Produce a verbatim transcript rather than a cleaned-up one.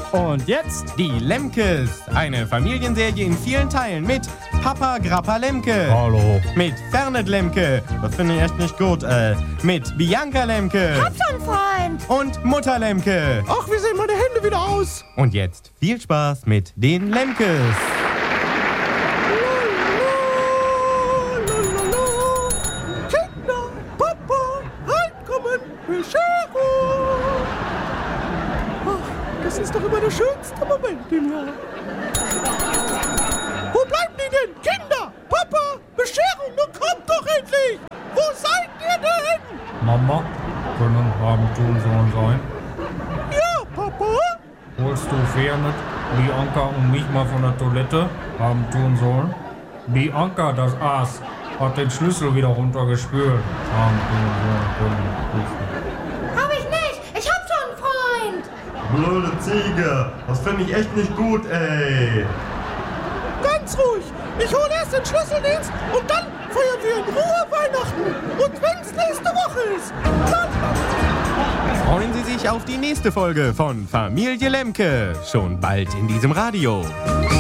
Und jetzt die Lemkes. Eine Familienserie in vielen Teilen mit Papa Grappa Lemke. Hallo. Mit Fernet Lemke. Das finde ich echt nicht gut, äh. Mit Bianca Lemke. Hab schon, Freund. Und Mutter Lemke. Ach, wie sehen meine Hände wieder aus? Und jetzt viel Spaß mit den Lemkes. Kinder, Papa, reinkommen, Bescherung. Ach, das ist doch immer der schönste Moment im Jahr. Wo bleiben die denn? Kinder, Papa, Bescherung, nun kommt doch endlich. Wo seid ihr denn? Mama, können Abendtun sein? Ja, Papa. Holst du Fernet, Bianca und mich mal von der Toilette haben tun sollen? Bianca, das Aas, hat den Schlüssel wieder runtergespült. Haben tun sollen. Hab ich nicht. Ich hab schon, Freund. Blöde Ziege, das finde ich echt nicht gut, ey. Ganz ruhig. Ich hole erst den Schlüsseldienst und dann feiern wir in Ruhe Weihnachten. Und wenn's nächste Woche ist. Dann Freuen Sie sich auf die nächste Folge von Familie Lemke. Schon bald in diesem Radio.